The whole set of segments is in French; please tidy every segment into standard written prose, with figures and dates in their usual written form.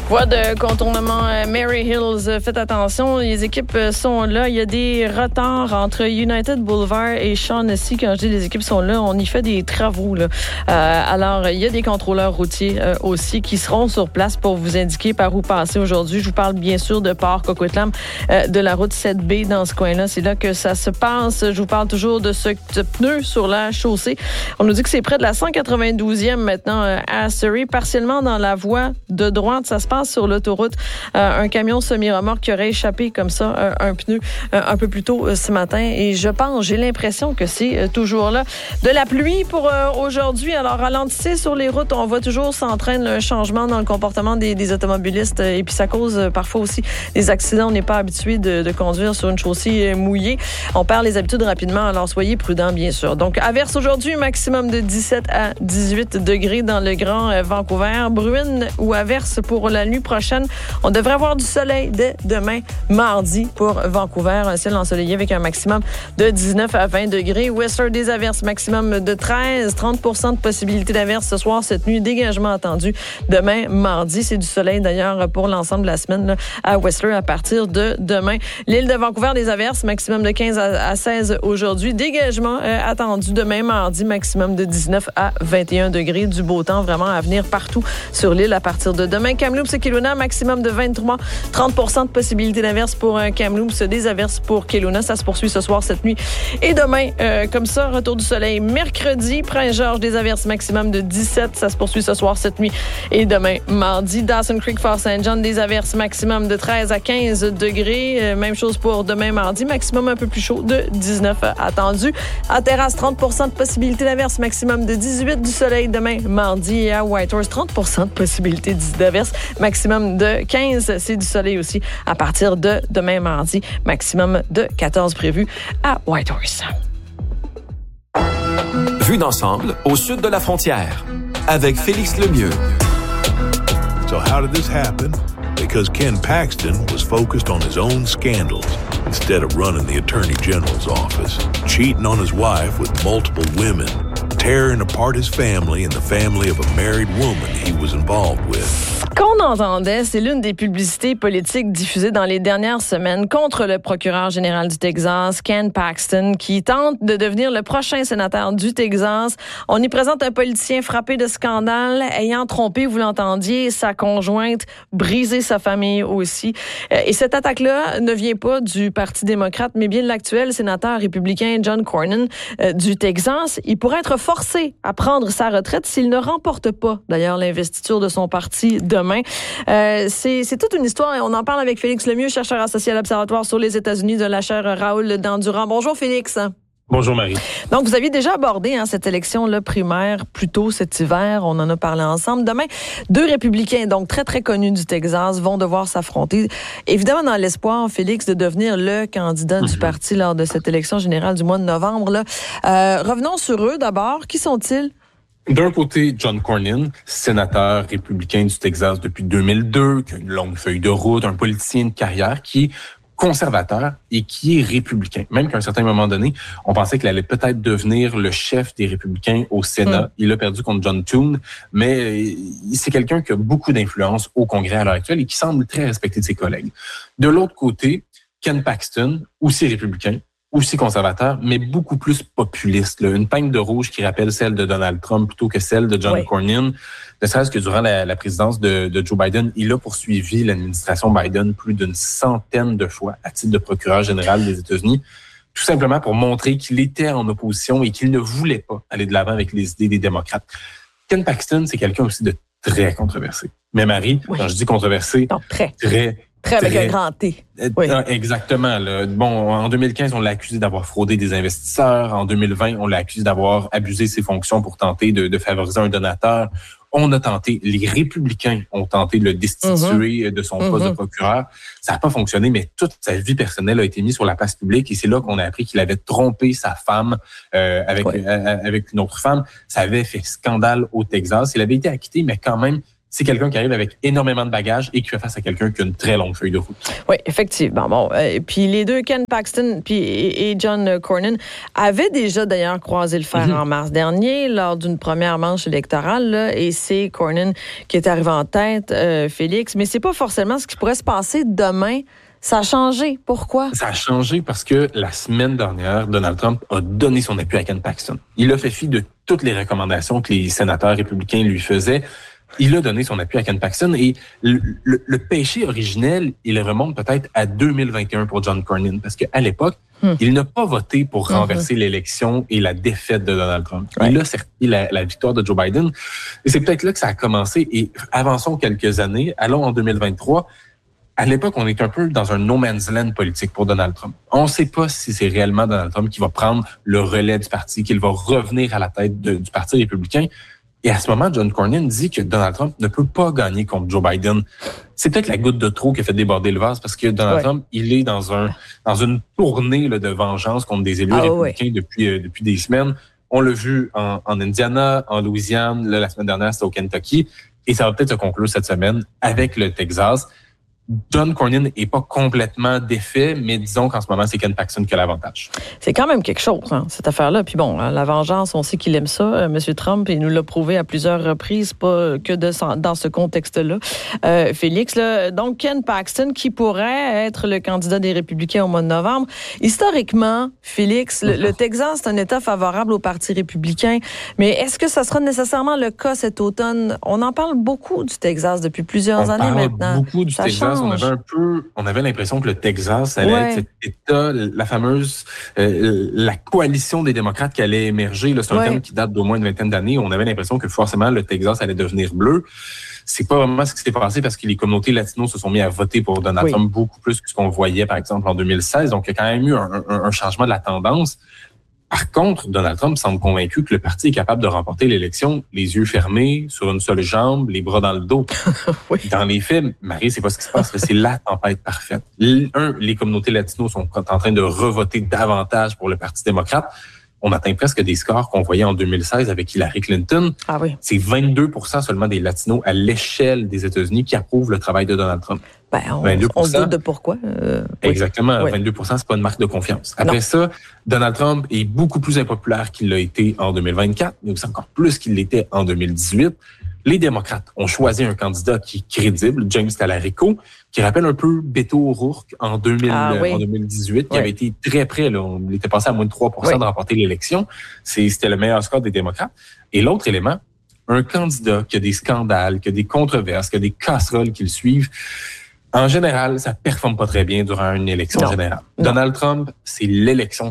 Voie de contournement Mary Hills. Faites attention, les équipes sont là. Il y a des retards entre United Boulevard et Shaughnessy. Quand je dis les équipes sont là, on y fait des travaux, là. Alors, il y a des contrôleurs routiers aussi qui seront sur place pour vous indiquer par où passer aujourd'hui. Je vous parle bien sûr de Port-Coquitlam, de la route 7B dans ce coin-là. C'est là que ça se passe. Je vous parle toujours de ce pneu sur la chaussée. On nous dit que c'est près de la 192e maintenant à Surrey, partiellement dans la voie de droite. Ça se passe sur l'autoroute. Un camion semi-remorque qui aurait échappé comme ça un pneu un peu plus tôt ce matin. Et j'ai l'impression que c'est toujours là. De la pluie pour aujourd'hui. Alors, ralentissez sur les routes. On voit toujours s'entraîne un changement dans le comportement des automobilistes. Et puis, ça cause parfois aussi des accidents. On n'est pas habitué de conduire sur une chaussée mouillée. On perd les habitudes rapidement. Alors, soyez prudents, bien sûr. Donc, averse aujourd'hui, maximum de 17 à 18 degrés dans le Grand Vancouver. Bruine ou averse pour la nuit prochaine. On devrait avoir du soleil dès demain, mardi, pour Vancouver. Un ciel ensoleillé avec un maximum de 19 à 20 degrés. Whistler, des averses, maximum de 13. 30% de possibilité d'averse ce soir, cette nuit. Dégagement attendu demain, mardi. C'est du soleil, d'ailleurs, pour l'ensemble de la semaine là, à Whistler à partir de demain. L'île de Vancouver, des averses, maximum de 15 à 16 aujourd'hui. Dégagement attendu demain, mardi, maximum de 19 à 21 degrés. Du beau temps vraiment à venir partout sur l'île à partir de demain. Kamloops et Kelowna, maximum de 23. 30% de possibilité d'averse pour Kamloops, des averses pour Kelowna. Ça se poursuit ce soir, cette nuit. Et demain, comme ça, retour du soleil. Mercredi, Prince-Georges, des averses maximum de 17. Ça se poursuit ce soir, cette nuit. Et demain, mardi, Dawson Creek, Fort St. John, des averses maximum de 13 à 15 degrés. Même chose pour demain, mardi. Maximum un peu plus chaud de 19 attendu. À Terrasse, 30% de possibilité d'averse. Maximum de 18 du soleil demain, mardi. Et à Whitehorse, 30% de possibilité d'averse. Maximum de 15. C'est du soleil aussi à partir de demain, mardi. Maximum de 14 prévu à Whitehorse. Vue d'ensemble au sud de la frontière avec Félix Lemieux. So how did this happen? Because Ken Paxton was focused on his own scandals instead of running the Attorney General's office, cheating on his wife with multiple women, tearing apart his family and the family of a married woman he was involved with. Qu'on entendait, c'est l'une des publicités politiques diffusées dans les dernières semaines contre le procureur général du Texas, Ken Paxton, qui tente de devenir le prochain sénateur du Texas. On y présente un politicien frappé de scandale, ayant trompé, vous l'entendiez, sa conjointe, brisé sa famille aussi. Et cette attaque-là ne vient pas du Parti démocrate, mais bien de l'actuel sénateur républicain John Cornyn du Texas. Il pourrait être forcé à prendre sa retraite s'il ne remporte pas, d'ailleurs, l'investiture de son parti demain. C'est toute une histoire et on en parle avec Félix Lemieux, chercheur associé à l'Observatoire sur les États-Unis de la chaire Raoul Dandurand. Bonjour Félix. Bonjour Marie. Donc, vous aviez déjà abordé cette élection-là primaire plus tôt cet hiver. On en a parlé ensemble. Demain, deux républicains, donc très, très connus du Texas, vont devoir s'affronter. Évidemment, dans l'espoir, Félix, de devenir le candidat du parti lors de cette élection générale du mois de novembre. Là. Revenons sur eux d'abord. Qui sont-ils? D'un côté, John Cornyn, sénateur républicain du Texas depuis 2002, qui a une longue feuille de route, un politicien de carrière qui est conservateur et qui est républicain. Même qu'à un certain moment donné, on pensait qu'il allait peut-être devenir le chef des républicains au Sénat. Il a perdu contre John Thune, mais c'est quelqu'un qui a beaucoup d'influence au Congrès à l'heure actuelle et qui semble très respecté de ses collègues. De l'autre côté, Ken Paxton, aussi républicain, aussi conservateur, mais beaucoup plus populiste. Là. Une peigne de rouge qui rappelle celle de Donald Trump plutôt que celle de John Cornyn. Ne serait-ce que durant la présidence de Joe Biden, il a poursuivi l'administration Biden plus d'une centaine de fois à titre de procureur général des États-Unis, tout simplement pour montrer qu'il était en opposition et qu'il ne voulait pas aller de l'avant avec les idées des démocrates. Ken Paxton, c'est quelqu'un aussi de très controversé. Mais Marie, quand je dis controversé, Très avec un grand T. Oui. Exactement. Là. Bon, en 2015, on l'a accusé d'avoir fraudé des investisseurs. En 2020, on l'a accusé d'avoir abusé ses fonctions pour tenter de favoriser un donateur. On a tenté, les républicains ont tenté de le destituer de son poste de procureur. Ça n'a pas fonctionné, mais toute sa vie personnelle a été mise sur la place publique et c'est là qu'on a appris qu'il avait trompé sa femme avec une autre femme. Ça avait fait scandale au Texas. Il avait été acquitté, mais quand même, c'est quelqu'un qui arrive avec énormément de bagages et qui fait face à quelqu'un qui a une très longue feuille de route. Oui, effectivement. Bon, puis les deux, Ken Paxton et John Cornyn, avaient déjà d'ailleurs croisé le fer en mars dernier lors d'une première manche électorale, là, et c'est Cornyn qui est arrivé en tête, Félix. Mais c'est pas forcément ce qui pourrait se passer demain. Ça a changé. Pourquoi? Ça a changé parce que la semaine dernière, Donald Trump a donné son appui à Ken Paxton. Il a fait fi de toutes les recommandations que les sénateurs républicains lui faisaient. Il a donné son appui à Ken Paxton et le péché originel, il remonte peut-être à 2021 pour John Cornyn parce qu'à l'époque, il n'a pas voté pour renverser l'élection et la défaite de Donald Trump. Ouais. Il a servi la victoire de Joe Biden et c'est peut-être là que ça a commencé et avançons quelques années, allons en 2023. À l'époque, on est un peu dans un no man's land politique pour Donald Trump. On ne sait pas si c'est réellement Donald Trump qui va prendre le relais du parti, qu'il va revenir à la tête du Parti républicain. Et à ce moment, John Cornyn dit que Donald Trump ne peut pas gagner contre Joe Biden. C'est peut-être la goutte de trop qui a fait déborder le vase parce que Donald Trump, il est dans une tournée là, de vengeance contre des élus républicains depuis des semaines. On l'a vu en Indiana, en Louisiane, là, la semaine dernière, c'était au Kentucky. Et ça va peut-être se conclure cette semaine avec le Texas. John Cornyn n'est pas complètement défait, mais disons qu'en ce moment, c'est Ken Paxton qui a l'avantage. C'est quand même quelque chose, hein, cette affaire-là. Puis bon, la vengeance, on sait qu'il aime ça, M. Trump, et il nous l'a prouvé à plusieurs reprises, pas que dans ce contexte-là. Félix, là, donc Ken Paxton, qui pourrait être le candidat des Républicains au mois de novembre. Historiquement, Félix, le Texas, c'est un État favorable au Parti républicain, mais est-ce que ça sera nécessairement le cas cet automne? On en parle beaucoup du Texas depuis plusieurs années maintenant. On parle beaucoup du Texas. On avait l'impression que le Texas allait être cet État, la fameuse, la coalition des démocrates qui allait émerger. Là, c'est un terme qui date d'au moins une vingtaine d'années. On avait l'impression que forcément le Texas allait devenir bleu. C'est pas vraiment ce qui s'est passé parce que les communautés latinos se sont mis à voter pour Donald Trump beaucoup plus que ce qu'on voyait, par exemple, en 2016. Donc, il y a quand même eu un changement de la tendance. Par contre, Donald Trump semble convaincu que le parti est capable de remporter l'élection les yeux fermés, sur une seule jambe, les bras dans le dos. Dans les faits, Marie, c'est pas ce qui se passe. C'est la tempête parfaite. Les communautés latinos sont en train de revoter davantage pour le Parti démocrate. On atteint presque des scores qu'on voyait en 2016 avec Hillary Clinton. Ah oui. C'est 22% seulement des Latinos à l'échelle des États-Unis qui approuvent le travail de Donald Trump. On se doute de pourquoi. Exactement. 22%, c'est pas une marque de confiance. Après ça, Donald Trump est beaucoup plus impopulaire qu'il l'a été en 2024, mais aussi encore plus qu'il l'était en 2018. Les démocrates ont choisi un candidat qui est crédible, James Talarico, qui rappelle un peu Beto O'Rourke en 2018, qui avait été très près. Là, on était passé à moins de 3% de remporter l'élection. C'était le meilleur score des démocrates. Et l'autre élément, un candidat qui a des scandales, qui a des controverses, qui a des casseroles qui le suivent, en général, ça performe pas très bien durant une élection générale. Donald Trump, c'est l'exception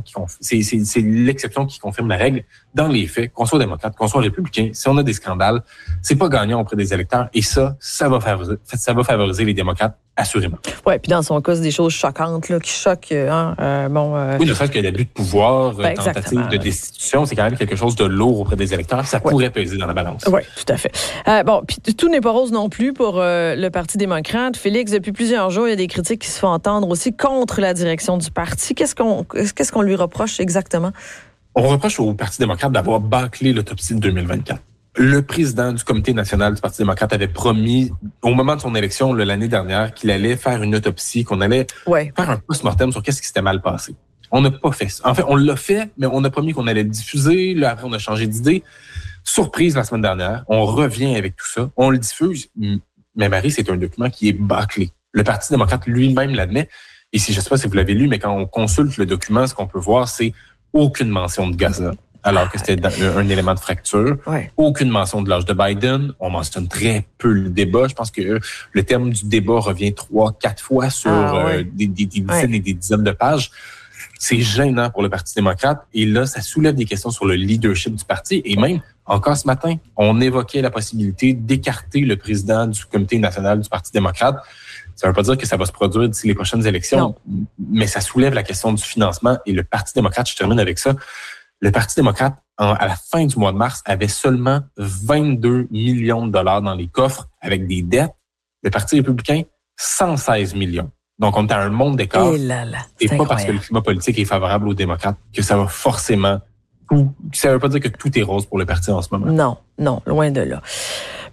qui confirme la règle. Dans les faits, qu'on soit démocrate, qu'on soit républicain, si on a des scandales, c'est pas gagnant auprès des électeurs. Et ça va favoriser les démocrates, assurément. Oui, puis dans son cas, c'est des choses choquantes là, qui choquent. Oui, le fait qu'il y a l'abus de pouvoir, tentative de destitution, c'est quand même quelque chose de lourd auprès des électeurs. Ça pourrait peser dans la balance. Oui, tout à fait. Puis tout n'est pas rose non plus pour le Parti démocrate. Félix, depuis plusieurs jours, il y a des critiques qui se font entendre aussi contre la direction du parti. Qu'est-ce qu'on lui reproche exactement? On reproche au Parti démocrate d'avoir bâclé l'autopsie de 2024. Le président du Comité national du Parti démocrate avait promis, au moment de son élection l'année dernière, qu'il allait faire une autopsie, qu'on allait faire un post-mortem sur qu'est-ce qui s'était mal passé. On n'a pas fait ça. En fait, on l'a fait, mais on a promis qu'on allait le diffuser. Là, après, on a changé d'idée. Surprise la semaine dernière. On revient avec tout ça. On le diffuse. Mais Marie, c'est un document qui est bâclé. Le Parti démocrate lui-même l'admet. Et je ne sais pas si vous l'avez lu, mais quand on consulte le document, ce qu'on peut voir, c'est aucune mention de Gaza, alors que c'était un élément de fracture. Aucune mention de l'âge de Biden. On mentionne très peu le débat. Je pense que le terme du débat revient 3-4 fois sur des dizaines et des dizaines de pages. C'est gênant pour le Parti démocrate. Et là, ça soulève des questions sur le leadership du parti. Et même, encore ce matin, on évoquait la possibilité d'écarter le président du Comité national du Parti démocrate. Ça ne veut pas dire que ça va se produire d'ici les prochaines élections, mais ça soulève la question du financement. Et le Parti démocrate, je termine avec ça, le Parti démocrate, à la fin du mois de mars, avait seulement 22 millions de dollars dans les coffres avec des dettes. Le Parti républicain, 116 millions. Donc, on est à un monde d'écart. Et pas parce que le climat politique est favorable aux démocrates que ça va forcément... Ça ne veut pas dire que tout est rose pour le parti en ce moment. Non, loin de là.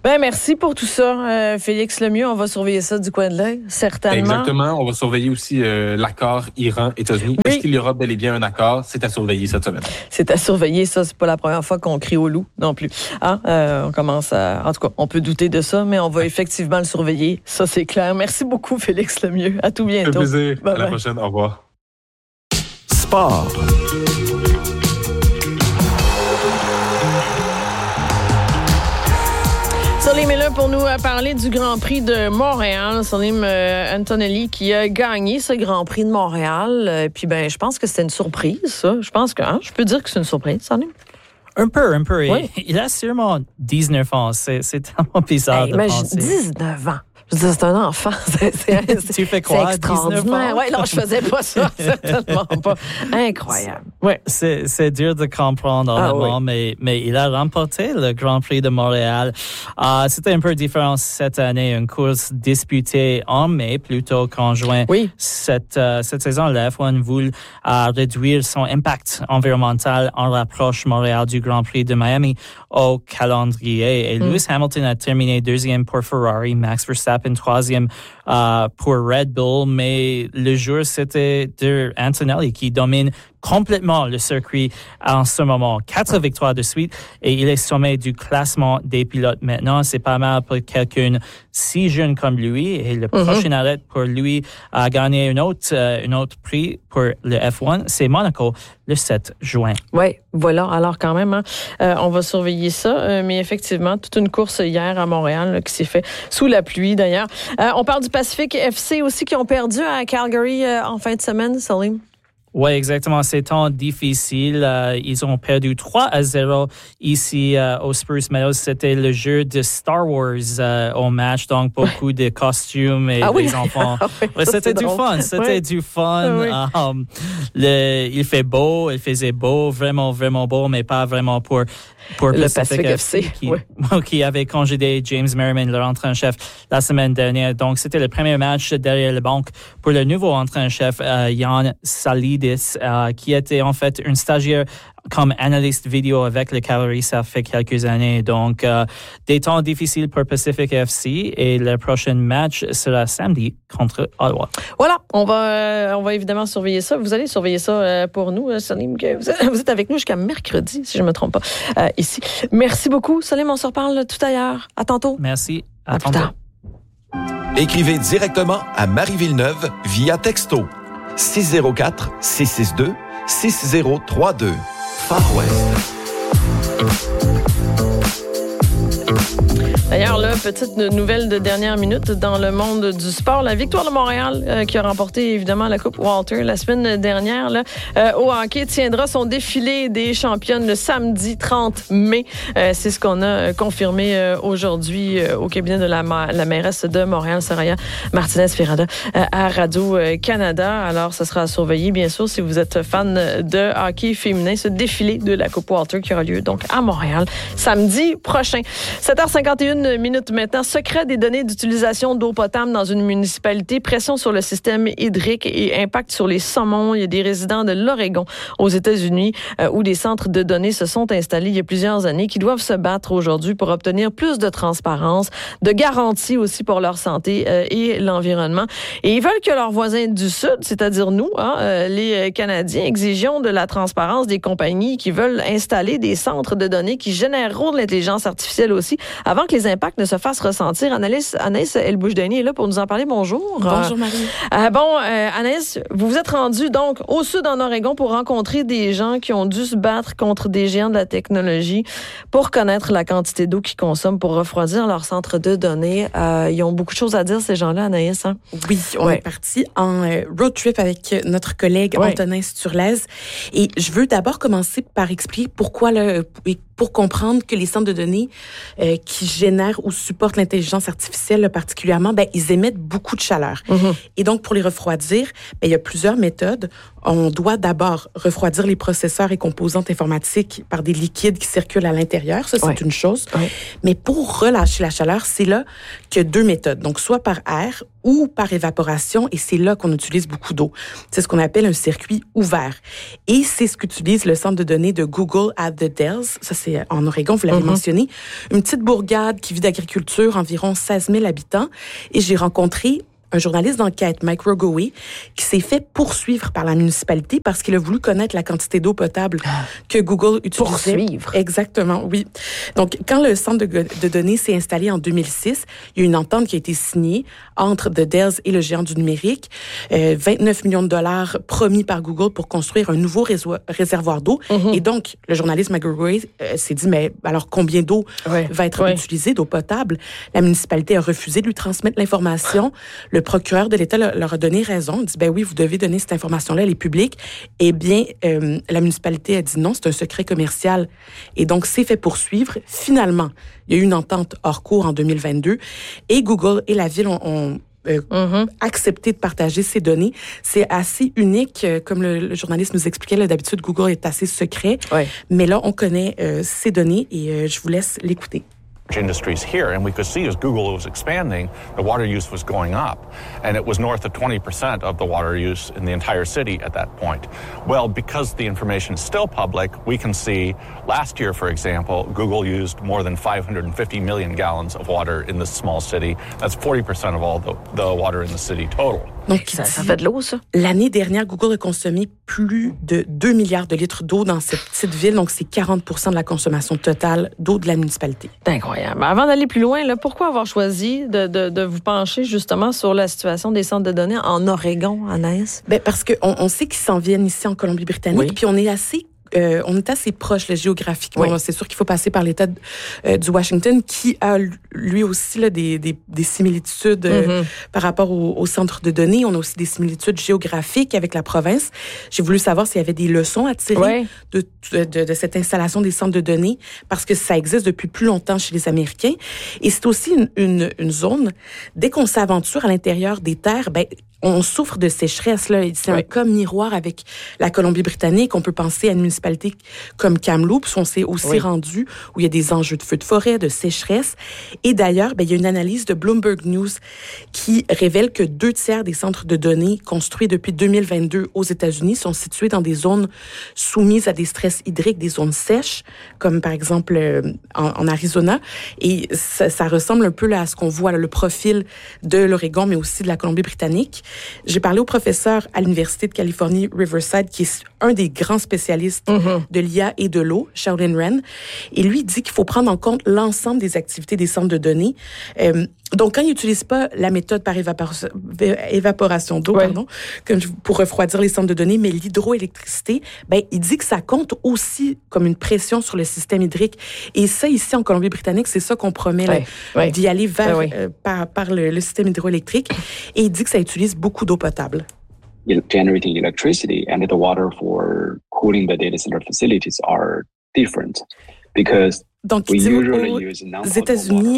Ben, merci pour tout ça, Félix Lemieux. On va surveiller ça du coin de l'œil, certainement. Exactement. On va surveiller aussi l'accord Iran-États-Unis. Oui. Est-ce qu'il y aura bel et bien un accord? C'est à surveiller cette semaine. C'est à surveiller, ça. C'est pas la première fois qu'on crie au loup non plus. On commence à... En tout cas, on peut douter de ça, mais on va effectivement le surveiller. Ça, c'est clair. Merci beaucoup, Félix Lemieux. À tout bientôt. Ça fait plaisir. Bye À la bye. prochaine. Au revoir. Sport. Salim est là pour nous parler du Grand Prix de Montréal. Salim Antonelli qui a gagné ce Grand Prix de Montréal. Puis je pense que c'était une surprise, ça. Je pense que je peux dire que c'est une surprise, Salim. Un peu. Oui. Il a sûrement 19 ans. C'est tellement bizarre de penser. 19 ans. Je veux dire, c'est un enfant. Tu fais quoi, C'est extraordinaire. Oui, non, je faisais pas ça. Certainement pas. Incroyable. Ouais. C'est dur de comprendre, honnêtement, mais il a remporté le Grand Prix de Montréal. C'était un peu différent cette année, une course disputée en mai plutôt qu'en juin. Oui. Cette saison, la F1 voulait réduire son impact environnemental en rapproche Montréal du Grand Prix de Miami au calendrier. Et Lewis Hamilton a terminé deuxième pour Ferrari, Max Verstappen troisième pour Red Bull, mais le jour, c'était de Antonelli qui domine complètement le circuit en ce moment. 4 victoires de suite et il est sommet du classement des pilotes maintenant. C'est pas mal pour quelqu'un si jeune comme lui. Et le prochain arrêt pour lui à gagner un autre prix pour le F1, c'est Monaco le 7 juin. Oui, voilà. Alors quand même, on va surveiller ça. Mais effectivement, toute une course hier à Montréal là, qui s'est fait sous la pluie d'ailleurs. On parle du Pacific FC aussi qui ont perdu à Calgary en fin de semaine, Salim. Oui, exactement. C'est temps difficile. Ils ont perdu 3-0 ici au Spruce Meadows. C'était le jeu de Star Wars au match, donc beaucoup de costumes et des enfants. C'était du fun. C'était du fun. Il faisait beau, vraiment, vraiment beau, mais pas vraiment pour le Pacific FC qui avait congédié James Merriman, leur entraîneur-chef, la semaine dernière. Donc, c'était le premier match derrière le banc pour le nouveau entraîneur-chef, Jan Salidis, qui était en fait un stagiaire comme analyste vidéo avec le Cavalry, ça fait quelques années. Donc, des temps difficiles pour Pacific FC et le prochain match sera samedi contre Ottawa. Voilà, on va évidemment surveiller ça. Vous allez surveiller ça pour nous, Salim. Vous êtes avec nous jusqu'à mercredi, si je ne me trompe pas, ici. Merci beaucoup, Salim. On se reparle tout à l'heure. À tantôt. Merci. À tantôt. Écrivez directement à Marie Villeneuve via texto 604-662-6032. Far West. D'ailleurs, là, petite nouvelle de dernière minute dans le monde du sport. La victoire de Montréal qui a remporté évidemment la Coupe Walter la semaine dernière là, au hockey tiendra son défilé des championnes le samedi 30 mai. C'est ce qu'on a confirmé aujourd'hui au cabinet de la mairesse de Montréal, Soraya Martinez-Ferrada, à Radio-Canada. Alors, ce sera à surveiller, bien sûr, si vous êtes fan de hockey féminin, ce défilé de la Coupe Walter qui aura lieu donc à Montréal samedi prochain. 7h51 minutes maintenant. Secret des données d'utilisation d'eau potable dans une municipalité, pression sur le système hydrique et impact sur les saumons. Il y a des résidents de l'Oregon aux États-Unis où des centres de données se sont installés il y a plusieurs années qui doivent se battre aujourd'hui pour obtenir plus de transparence, de garanties aussi pour leur santé et l'environnement. Et ils veulent que leurs voisins du Sud, c'est-à-dire nous, les Canadiens, exigeons de la transparence des compagnies qui veulent installer des centres de données qui généreront de l'intelligence artificielle aussi, avant que les impacts ne se fassent ressentir. Anaïs El-Boujdani est là pour nous en parler. Bonjour. Bonjour, Marie. Anaïs, vous vous êtes rendue donc au sud en Oregon pour rencontrer des gens qui ont dû se battre contre des géants de la technologie pour connaître la quantité d'eau qu'ils consomment pour refroidir leur centre de données. Ils ont beaucoup de choses à dire, ces gens-là, Anaïs. Hein? Oui, on est parti en road trip avec notre collègue Antonin Sturlez. Et je veux d'abord commencer par expliquer pourquoi pour comprendre que les centres de données qui génèrent ou supportent l'intelligence artificielle particulièrement, ils émettent beaucoup de chaleur. Mm-hmm. Et donc, pour les refroidir, il y a plusieurs méthodes. On doit d'abord refroidir les processeurs et composantes informatiques par des liquides qui circulent à l'intérieur. Ça, c'est une chose. Ouais. Mais pour relâcher la chaleur, c'est là qu'il y a deux méthodes. Donc, soit par air ou par évaporation, et c'est là qu'on utilise beaucoup d'eau. C'est ce qu'on appelle un circuit ouvert. Et c'est ce qu'utilise le centre de données de Google at the Dells. Ça, c'est en Oregon, vous l'avez mentionné. Une petite bourgade qui vit d'agriculture, environ 16 000 habitants. Et j'ai rencontré un journaliste d'enquête, Mike Rogowe, qui s'est fait poursuivre par la municipalité parce qu'il a voulu connaître la quantité d'eau potable que Google utilisait. Poursuivre? Exactement, oui. Donc, quand le centre de données s'est installé en 2006, il y a une entente qui a été signée entre The Dells et le géant du numérique. 29 millions de dollars promis par Google pour construire un nouveau réservoir d'eau. Et donc, le journaliste Mike Rogowe s'est dit, mais alors combien d'eau va être utilisée, d'eau potable? La municipalité a refusé de lui transmettre l'information. Le procureur de l'État leur a donné raison. Il dit, ben oui, vous devez donner cette information-là, elle est publique. Eh bien, la municipalité a dit non, c'est un secret commercial. Et donc, c'est fait poursuivre. Finalement, il y a eu une entente hors cours en 2022 et Google et la ville ont accepté de partager ces données. C'est assez unique, comme le journaliste nous expliquait. Là, d'habitude, Google est assez secret. Mais là, on connaît ces données et je vous laisse l'écouter. Industries here, and we could see as Google was expanding, the water use was going up, and it was north of 20% of the water use in the entire city at that point. Well, because the information is still public, we can see last year, for example, Google used more than 550 million gallons of water in this small city. That's 40% of all the water in the city total. Donc, ça fait de l'eau, ça. L'année dernière, Google a consommé plus de 2 milliards de litres d'eau dans cette petite ville. Donc, c'est 40% de la consommation totale d'eau de la municipalité. C'est incroyable. Avant d'aller plus loin, là, pourquoi avoir choisi de vous pencher justement sur la situation des centres de données en Oregon, Anaïs? Ben, parce qu'on sait qu'ils s'en viennent ici en Colombie-Britannique, puis on est assez proche là, géographiquement. C'est sûr qu'il faut passer par l'État du Washington qui a lui aussi là, des similitudes par rapport au centre de données. On a aussi des similitudes géographiques avec la province. J'ai voulu savoir s'il y avait des leçons à tirer de cette installation des centres de données parce que ça existe depuis plus longtemps chez les Américains. Et c'est aussi une zone, dès qu'on s'aventure à l'intérieur des terres, ben on souffre de sécheresse. Là. C'est un cas miroir avec la Colombie-Britannique. On peut penser à une municipalité comme Kamloops, où on s'est aussi rendu, où il y a des enjeux de feux de forêt, de sécheresse. Et d'ailleurs, ben, il y a une analyse de Bloomberg News qui révèle que 2/3 des centres de données construits depuis 2022 aux États-Unis sont situés dans des zones soumises à des stress hydriques, des zones sèches, comme par exemple en Arizona. Et ça ressemble un peu là, à ce qu'on voit, là, le profil de l'Oregon, mais aussi de la Colombie-Britannique. J'ai parlé au professeur à l'Université de Californie, Riverside, qui est un des grands spécialistes de l'IA et de l'eau, Sheldon Wren. Et lui dit qu'il faut prendre en compte l'ensemble des activités des centres de données. Donc, quand ils n'utilisent pas la méthode par évaporation d'eau, pour refroidir les centres de données, mais l'hydroélectricité, ben, il dit que ça compte aussi comme une pression sur le système hydrique. Et ça, ici, en Colombie-Britannique, c'est ça qu'on promet, d'y aller vers, par le système hydroélectrique. Et il dit que ça utilise beaucoup d'eau potable. Generating electricity and the water for cooling the data center facilities are different because donc, aux États-Unis,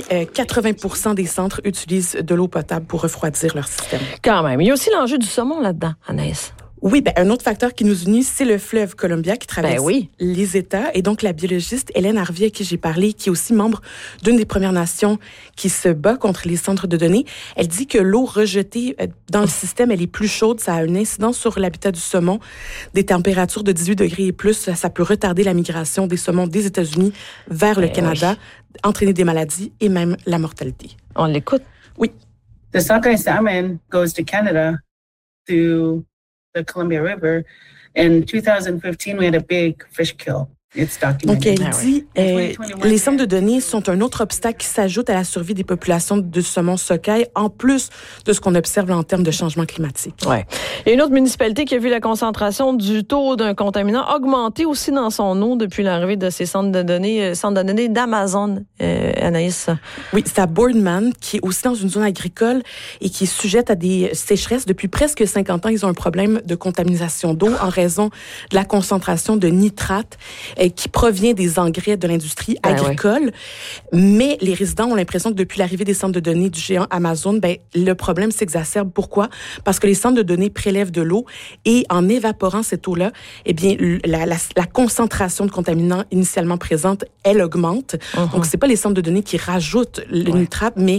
80% des centres utilisent de l'eau potable pour refroidir leur système. Quand même. Il y a aussi l'enjeu du saumon là-dedans, Anaïs. Oui, ben, un autre facteur qui nous unit, c'est le fleuve Columbia qui traverse les États. Et donc, la biologiste Hélène Harvey, à qui j'ai parlé, qui est aussi membre d'une des Premières Nations qui se bat contre les centres de données, elle dit que l'eau rejetée dans le système, elle est plus chaude. Ça a une incidence sur l'habitat du saumon. Des températures de 18 degrés et plus, ça peut retarder la migration des saumons des États-Unis vers le Canada, entraîner des maladies et même la mortalité. On l'écoute? Oui. The sockeye salmon goes to Canada through the Columbia River. In 2015, we had a big fish kill. Donc, elle dit, les centres de données sont un autre obstacle qui s'ajoute à la survie des populations de saumon sockeye, en plus de ce qu'on observe en termes de changement climatique. Ouais. Il y a une autre municipalité qui a vu la concentration du taux d'un contaminant augmenter aussi dans son eau depuis l'arrivée de ces centres de données d'Amazon, Anaïs. Oui, c'est à Boardman, qui est aussi dans une zone agricole et qui est sujette à des sécheresses. Depuis presque 50 ans, ils ont un problème de contamination d'eau en raison de la concentration de nitrates qui provient des engrais de l'industrie agricole. Mais les résidents ont l'impression que depuis l'arrivée des centres de données du géant Amazon, ben, le problème s'exacerbe. Pourquoi? Parce que les centres de données prélèvent de l'eau et en évaporant cette eau-là, eh bien, la concentration de contaminants initialement présente, elle augmente. Donc, c'est pas les centres de données qui rajoutent le nitrate, mais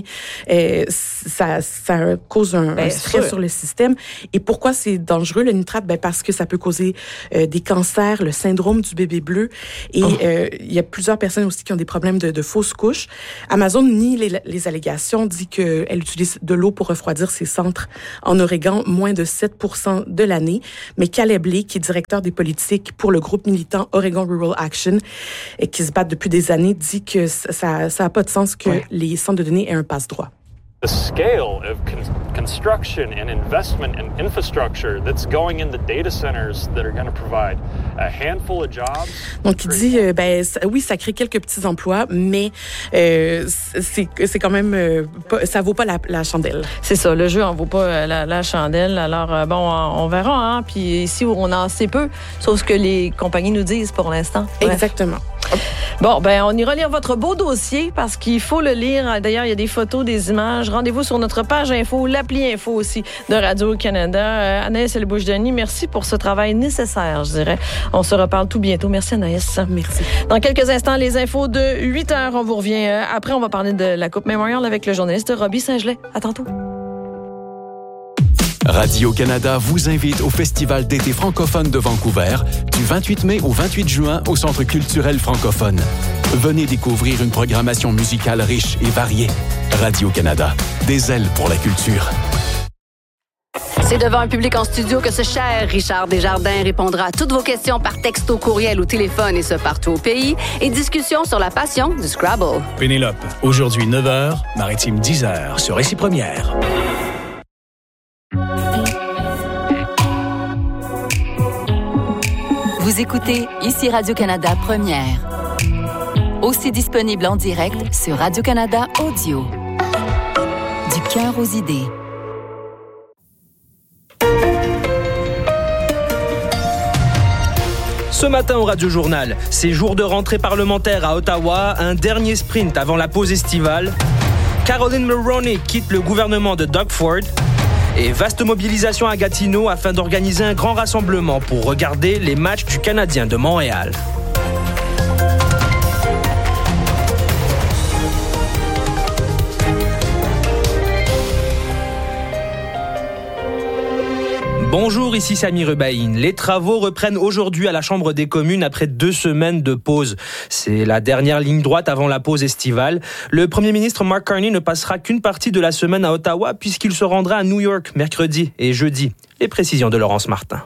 ça cause un stress sur le système. Et pourquoi c'est dangereux, le nitrate? Ben, parce que ça peut causer des cancers, le syndrome du bébé bleu, eux. Et il y a plusieurs personnes aussi qui ont des problèmes de fausses couches. Amazon nie les allégations, dit qu'elle utilise de l'eau pour refroidir ses centres en Oregon, moins de 7% de l'année. Mais Caleb Lee, qui est directeur des politiques pour le groupe militant Oregon Rural Action, et qui se bat depuis des années, dit que ça n'a pas de sens que les centres de données aient un passe-droit. The scale of construction and investment and infrastructure that's going in the data centers that are going to provide a handful of jobs. Donc il dit oui, ça crée quelques petits emplois, mais c'est quand même ça vaut pas la chandelle. C'est ça, le jeu en vaut pas la chandelle. Alors on verra, hein. Puis ici on en sait peu, sauf ce que les compagnies nous disent pour l'instant. Bref. Exactement. Bon, on ira lire votre beau dossier parce qu'il faut le lire. D'ailleurs, il y a des photos, des images. Rendez-vous sur notre page info, l'appli info aussi de Radio-Canada. Anaïs Elbouch-Denis, merci pour ce travail nécessaire, je dirais. On se reparle tout bientôt. Merci Anaïs. Merci. Dans quelques instants, les infos de 8h. On vous revient. Après, on va parler de la Coupe Memorial avec le journaliste Robbie Saint-Gelais. À tantôt. Radio-Canada vous invite au Festival d'été francophone de Vancouver du 28 mai au 28 juin au Centre culturel francophone. Venez découvrir une programmation musicale riche et variée. Radio-Canada, des ailes pour la culture. C'est devant un public en studio que ce cher Richard Desjardins répondra à toutes vos questions par texto, courriel ou téléphone, et ce partout au pays. Et discussion sur la passion du Scrabble. Pénélope, aujourd'hui 9h, Maritime 10h, sur Récit Première. Vous écoutez ici Radio-Canada Première. Aussi disponible en direct sur Radio-Canada Audio. Du cœur aux idées. Ce matin au Radio-Journal, c'est jour de rentrée parlementaire à Ottawa, un dernier sprint avant la pause estivale. Caroline Mulroney quitte le gouvernement de Doug Ford. Et vaste mobilisation à Gatineau afin d'organiser un grand rassemblement pour regarder les matchs du Canadien de Montréal. Bonjour, ici Sami Rubaïn. Les travaux reprennent aujourd'hui à la Chambre des communes après 2 semaines de pause. C'est la dernière ligne droite avant la pause estivale. Le premier ministre Mark Carney ne passera qu'une partie de la semaine à Ottawa puisqu'il se rendra à New York mercredi et jeudi. Les précisions de Laurence Martin.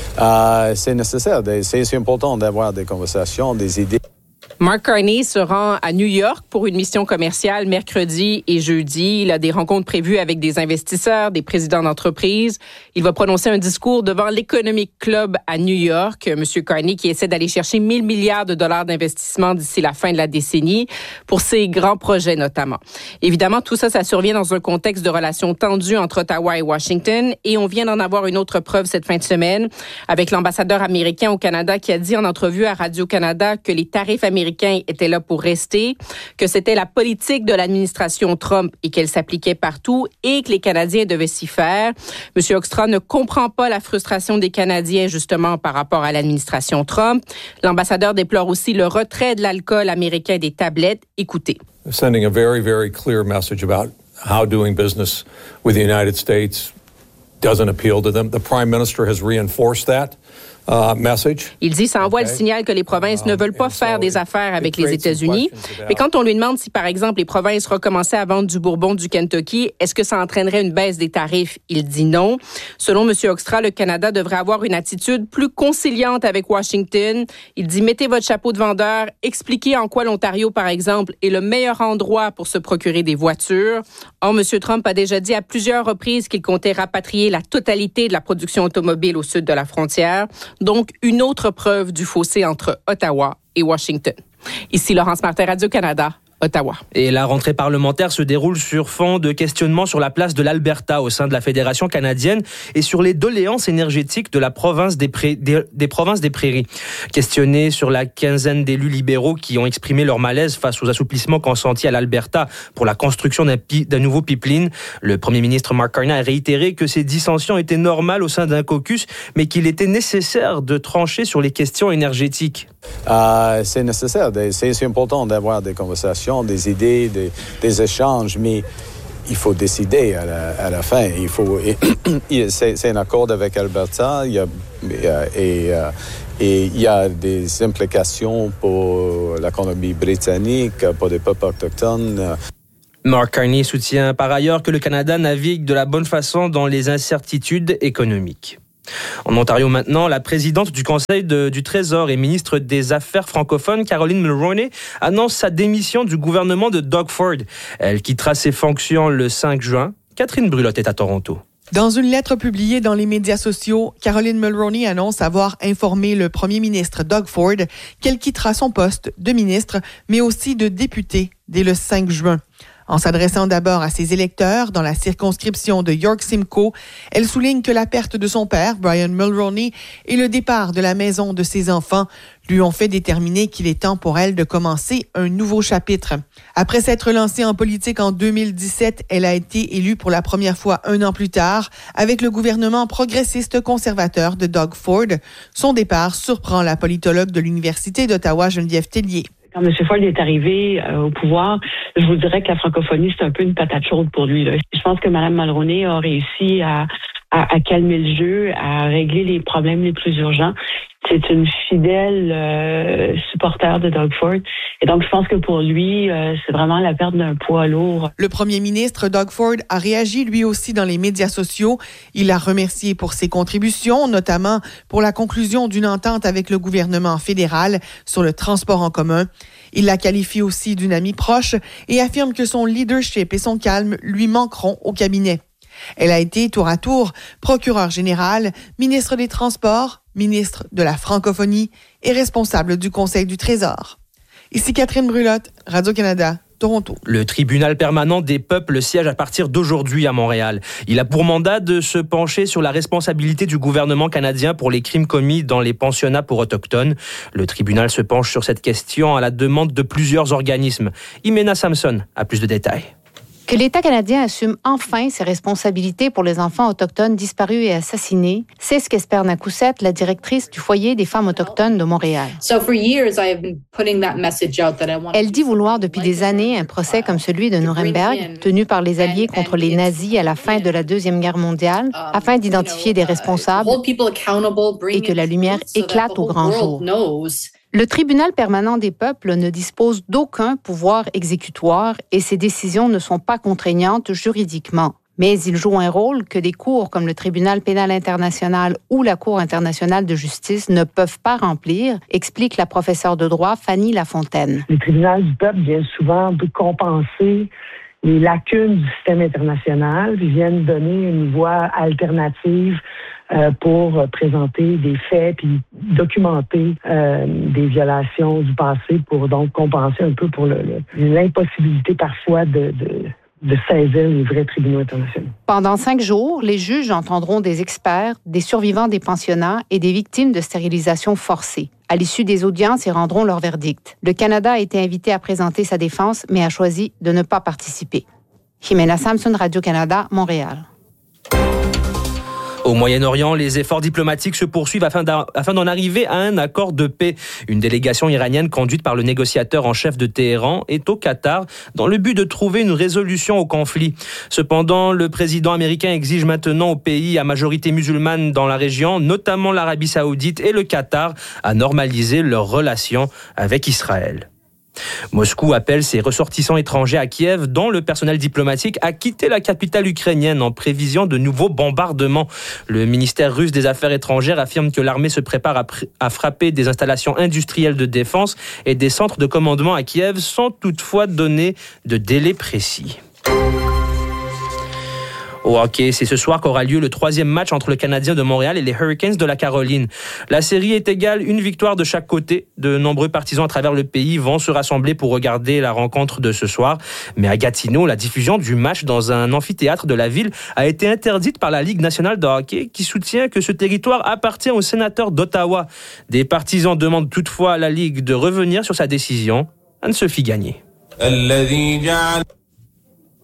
C'est nécessaire, c'est important d'avoir des conversations, des idées. Mark Carney se rend à New York pour une mission commerciale mercredi et jeudi. Il a des rencontres prévues avec des investisseurs, des présidents d'entreprises. Il va prononcer un discours devant l'Economic Club à New York. Monsieur Carney qui essaie d'aller chercher 1 000 milliards de dollars d'investissement d'ici la fin de la décennie pour ses grands projets notamment. Évidemment, tout ça survient dans un contexte de relations tendues entre Ottawa et Washington et on vient d'en avoir une autre preuve cette fin de semaine avec l'ambassadeur américain au Canada qui a dit en entrevue à Radio-Canada que les tarifs américains étaient là pour rester, que c'était la politique de l'administration Trump et qu'elle s'appliquait partout et que les Canadiens devaient s'y faire. M. Hoekstra ne comprend pas la frustration des Canadiens justement par rapport à l'administration Trump. L'ambassadeur déplore aussi le retrait de l'alcool américain des tablettes. Écoutez. Sending a very, very clear message about how doing business with the United States doesn't appeal to them. The Prime Minister has reinforced that. Message. Il dit ça envoie le signal que les provinces ne veulent pas faire des affaires avec les États-Unis. Mais quand on lui demande si, par exemple, les provinces recommençaient à vendre du bourbon du Kentucky, est-ce que ça entraînerait une baisse des tarifs? Il dit non. Selon M. Hoekstra, le Canada devrait avoir une attitude plus conciliante avec Washington. Il dit mettez votre chapeau de vendeur, expliquez en quoi l'Ontario, par exemple, est le meilleur endroit pour se procurer des voitures. Or, M. Trump a déjà dit à plusieurs reprises qu'il comptait rapatrier la totalité de la production automobile au sud de la frontière. Donc, une autre preuve du fossé entre Ottawa et Washington. Ici Laurence Martin, Radio-Canada, Ottawa. Et la rentrée parlementaire se déroule sur fond de questionnements sur la place de l'Alberta au sein de la Fédération canadienne et sur les doléances énergétiques de la province des provinces des Prairies. Questionnés sur la quinzaine d'élus libéraux qui ont exprimé leur malaise face aux assouplissements consentis à l'Alberta pour la construction d'un nouveau pipeline, le premier ministre Mark Carney a réitéré que ces dissensions étaient normales au sein d'un caucus, mais qu'il était nécessaire de trancher sur les questions énergétiques. C'est nécessaire, c'est important d'avoir des conversations, des idées, des échanges, mais il faut décider à la fin. C'est un accord avec Alberta et Et il y a des implications pour l'économie britannique, pour les peuples autochtones. Mark Carney soutient par ailleurs que le Canada navigue de la bonne façon dans les incertitudes économiques. En Ontario maintenant, la présidente du Conseil du Trésor et ministre des Affaires francophones, Caroline Mulroney, annonce sa démission du gouvernement de Doug Ford. Elle quittera ses fonctions le 5 juin. Catherine Brulotte est à Toronto. Dans une lettre publiée dans les médias sociaux, Caroline Mulroney annonce avoir informé le premier ministre Doug Ford qu'elle quittera son poste de ministre, mais aussi de député dès le 5 juin. En s'adressant d'abord à ses électeurs dans la circonscription de York-Simcoe, elle souligne que la perte de son père, Brian Mulroney, et le départ de la maison de ses enfants lui ont fait déterminer qu'il est temps pour elle de commencer un nouveau chapitre. Après s'être lancée en politique en 2017, elle a été élue pour la première fois 1 an plus tard avec le gouvernement progressiste conservateur de Doug Ford. Son départ surprend la politologue de l'Université d'Ottawa, Geneviève Tellier. Quand M. Ford est arrivé au pouvoir, je vous dirais que la francophonie, c'est un peu une patate chaude pour lui. Là. Je pense que Mme Mulroney a réussi à calmer le jeu, à régler les problèmes les plus urgents. C'est une fidèle supporter de Doug Ford. Et donc, je pense que pour lui, c'est vraiment la perte d'un poids lourd. Le premier ministre Doug Ford a réagi lui aussi dans les médias sociaux. Il l'a remercié pour ses contributions, notamment pour la conclusion d'une entente avec le gouvernement fédéral sur le transport en commun. Il la qualifie aussi d'une amie proche et affirme que son leadership et son calme lui manqueront au cabinet. Elle a été tour à tour procureure générale, ministre des Transports, ministre de la Francophonie et responsable du Conseil du Trésor. Ici Catherine Brulotte, Radio-Canada, Toronto. Le tribunal permanent des peuples siège à partir d'aujourd'hui à Montréal. Il a pour mandat de se pencher sur la responsabilité du gouvernement canadien pour les crimes commis dans les pensionnats pour autochtones. Le tribunal se penche sur cette question à la demande de plusieurs organismes. Imena Samson a plus de détails. Que l'État canadien assume enfin ses responsabilités pour les enfants autochtones disparus et assassinés, c'est ce qu'espère Nakouset, la directrice du foyer des femmes autochtones de Montréal. Elle dit vouloir depuis des années un procès comme celui de Nuremberg, tenu par les Alliés contre les nazis à la fin de la Deuxième Guerre mondiale, afin d'identifier des responsables et que la lumière éclate au grand jour. Le tribunal permanent des peuples ne dispose d'aucun pouvoir exécutoire et ses décisions ne sont pas contraignantes juridiquement. Mais il joue un rôle que des cours comme le tribunal pénal international ou la Cour internationale de justice ne peuvent pas remplir, explique la professeure de droit Fanny Lafontaine. Le tribunal du peuple vient souvent de compenser les lacunes du système international, ils viennent donner une voie alternative pour présenter des faits puis documenter des violations du passé pour donc compenser un peu pour l'impossibilité parfois de saisir les vrais tribunaux internationaux. Pendant 5 jours, les juges entendront des experts, des survivants des pensionnats et des victimes de stérilisation forcée. À l'issue des audiences, ils rendront leur verdict. Le Canada a été invité à présenter sa défense, mais a choisi de ne pas participer. Jimena Samson, Radio-Canada, Montréal. Au Moyen-Orient, les efforts diplomatiques se poursuivent afin d'en arriver à un accord de paix. Une délégation iranienne conduite par le négociateur en chef de Téhéran est au Qatar dans le but de trouver une résolution au conflit. Cependant, le président américain exige maintenant aux pays à majorité musulmane dans la région, notamment l'Arabie saoudite et le Qatar, à normaliser leurs relations avec Israël. Moscou appelle ses ressortissants étrangers à Kiev, dont le personnel diplomatique, à quitter la capitale ukrainienne en prévision de nouveaux bombardements. Le ministère russe des Affaires étrangères affirme que l'armée se prépare à frapper des installations industrielles de défense et des centres de commandement à Kiev sans toutefois donner de délai précis. Au hockey, c'est ce soir qu'aura lieu le 3e match entre le Canadien de Montréal et les Hurricanes de la Caroline. La série est égale, une victoire de chaque côté. De nombreux partisans à travers le pays vont se rassembler pour regarder la rencontre de ce soir. Mais à Gatineau, la diffusion du match dans un amphithéâtre de la ville a été interdite par la Ligue nationale de hockey qui soutient que ce territoire appartient aux sénateurs d'Ottawa. Des partisans demandent toutefois à la Ligue de revenir sur sa décision. Anne-Sophie Gagné.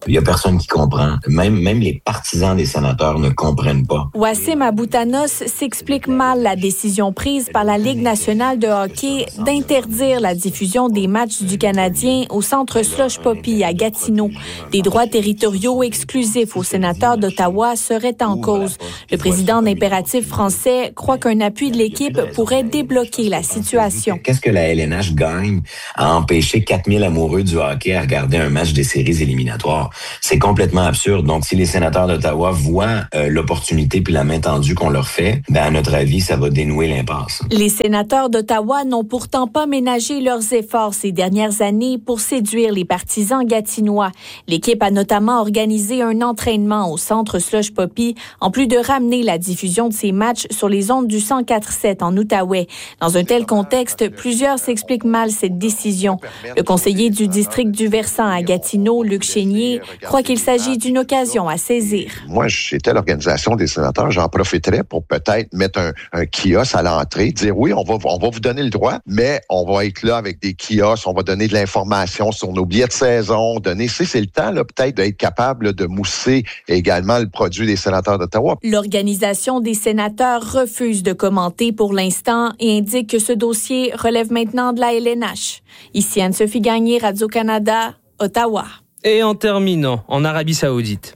Il n'y a personne qui comprend. Même les partisans des sénateurs ne comprennent pas. Wassim Aboutanos s'explique mal la décision prise par la Ligue nationale de hockey d'interdire la diffusion des matchs du Canadien au centre Slush Poppy à Gatineau. Des droits territoriaux exclusifs aux sénateurs d'Ottawa seraient en cause. Le président d'Impératif français croit qu'un appui de l'équipe pourrait débloquer la situation. Qu'est-ce que la LNH gagne à empêcher 4000 amoureux du hockey à regarder un match des séries éliminatoires? C'est complètement absurde. Donc, si les sénateurs d'Ottawa voient l'opportunité puis la main tendue qu'on leur fait, à notre avis, ça va dénouer l'impasse. Les sénateurs d'Ottawa n'ont pourtant pas ménagé leurs efforts ces dernières années pour séduire les partisans gatinois. L'équipe a notamment organisé un entraînement au centre Slush Poppy, en plus de ramener la diffusion de ces matchs sur les ondes du 104.7 en Outaouais. Dans un tel contexte, plusieurs s'expliquent mal cette décision. Le conseiller du district du Versant à Gatineau, Luc Chénier, croit qu'il s'agit d'une occasion à saisir. Moi, j'étais à l'organisation des sénateurs, j'en profiterais pour peut-être mettre un kiosque à l'entrée, dire oui, on va vous donner le droit, mais on va être là avec des kiosques, on va donner de l'information sur nos billets de saison, c'est le temps là, peut-être d'être capable de mousser également le produit des sénateurs d'Ottawa. L'organisation des sénateurs refuse de commenter pour l'instant et indique que ce dossier relève maintenant de la LNH. Ici Anne-Sophie Gagné, Radio-Canada, Ottawa. Et en terminant, en Arabie Saoudite.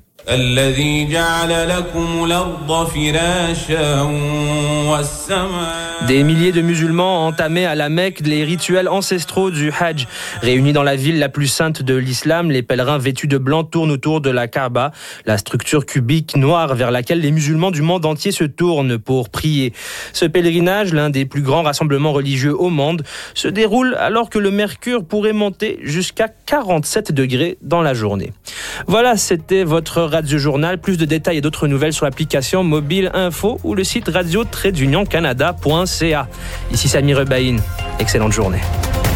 Des milliers de musulmans ont entamé à la Mecque les rituels ancestraux du Hajj. Réunis dans la ville la plus sainte de l'islam, les pèlerins vêtus de blanc tournent autour de la Kaaba, la structure cubique noire vers laquelle les musulmans du monde entier se tournent pour prier. Ce pèlerinage, l'un des plus grands rassemblements religieux au monde, se déroule alors que le mercure pourrait monter jusqu'à 47 degrés dans la journée. Voilà, c'était votre Radio Journal. Plus de détails et d'autres nouvelles sur l'application mobile info ou le site radio-canada.ca. Ici Samy Rebaïn. Excellente journée.